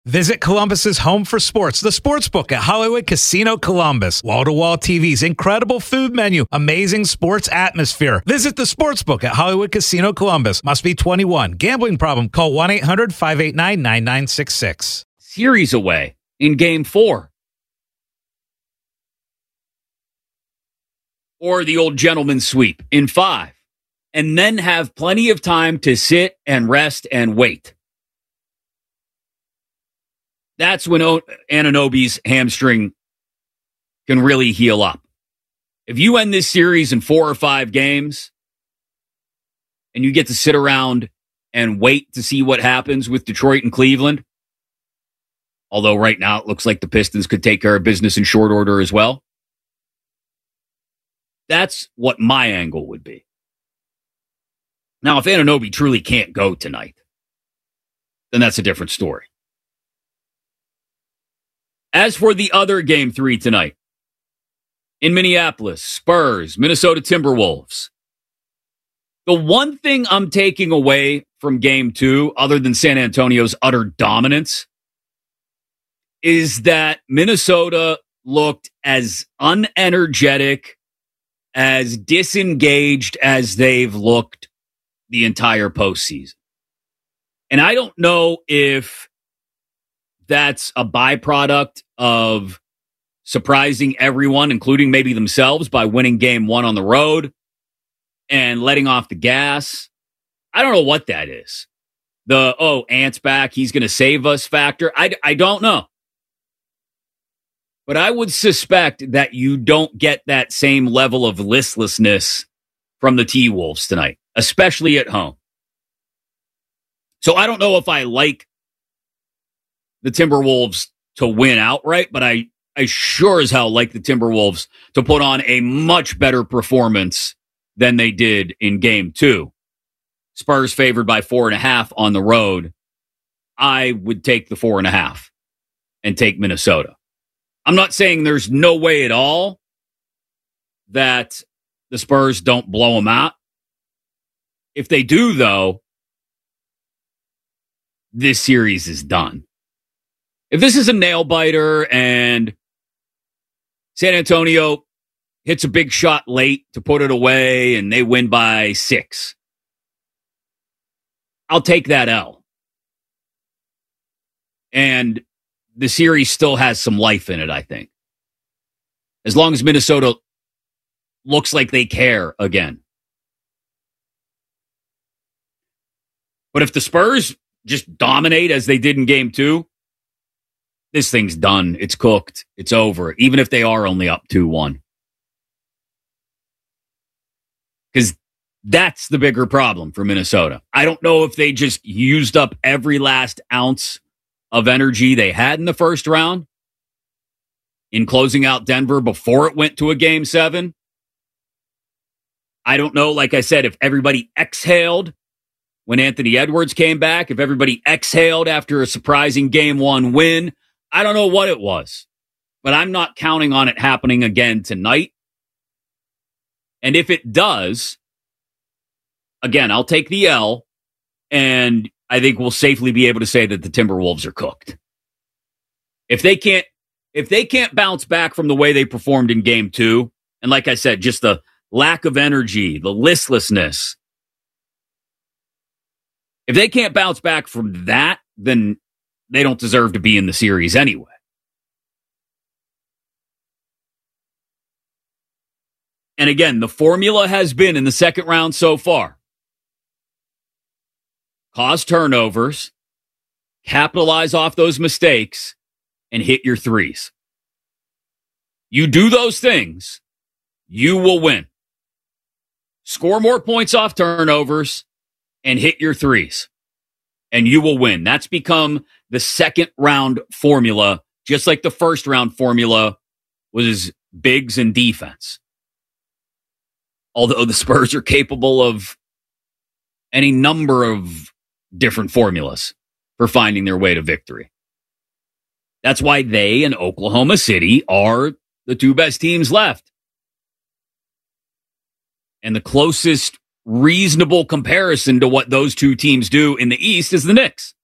Visit Columbus's home for sports, the Sportsbook at Hollywood Casino Columbus. Wall-to-wall TVs, incredible food menu, amazing sports atmosphere. Visit the Sportsbook at Hollywood Casino Columbus. Must be 21. Gambling problem? Call 1-800-589-9966. Series away in Game 4. Or the old gentleman's sweep in 5. And then have plenty of time to sit and rest and wait. That's when Anunoby's hamstring can really heal up. If you end this series in 4 or 5 games and you get to sit around and wait to see what happens with Detroit and Cleveland, although right now it looks like the Pistons could take care of business in short order as well, that's what my angle would be. Now, if Anunoby truly can't go tonight, then that's a different story. As for the other Game 3 tonight, in Minneapolis, Spurs, Minnesota Timberwolves. The one thing I'm taking away from Game 2, other than San Antonio's utter dominance, is that Minnesota looked as unenergetic, as disengaged as they've looked the entire postseason. And I don't know if that's a byproduct of surprising everyone, including maybe themselves, by winning Game 1 on the road and letting off the gas. I don't know what that is. Ant's back, he's going to save us factor. I don't know. But I would suspect that you don't get that same level of listlessness from the T-Wolves tonight, especially at home. So I don't know if I like the Timberwolves to win outright, but I sure as hell like the Timberwolves to put on a much better performance than they did in Game 2. Spurs favored by 4.5 on the road. I would take the 4.5 and take Minnesota. I'm not saying there's no way at all that the Spurs don't blow them out. If they do, though, this series is done. If this is a nail-biter and San Antonio hits a big shot late to put it away and they win by 6, I'll take that L. And the series still has some life in it, I think. As long as Minnesota looks like they care again. But if the Spurs just dominate as they did in Game 2, this thing's done. It's cooked. It's over, even if they are only up 2-1. Because that's the bigger problem for Minnesota. I don't know if they just used up every last ounce of energy they had in the first round in closing out Denver before it went to a Game 7. I don't know, like I said, if everybody exhaled when Anthony Edwards came back, if everybody exhaled after a surprising Game 1 win. I don't know what it was, but I'm not counting on it happening again tonight. And if it does, again, I'll take the L, and I think we'll safely be able to say that the Timberwolves are cooked. If they can't bounce back from the way they performed in Game 2, and like I said, just the lack of energy, the listlessness, if they can't bounce back from that, then they don't deserve to be in the series anyway. And again, the formula has been in the second round so far: cause turnovers, capitalize off those mistakes, and hit your threes. You do those things, you will win. Score more points off turnovers and hit your threes, and you will win. That's become the second round formula, just like the first round formula was bigs and defense. Although the Spurs are capable of any number of different formulas for finding their way to victory. That's why they and Oklahoma City are the two best teams left. And the closest reasonable comparison to what those two teams do in the East is the Knicks.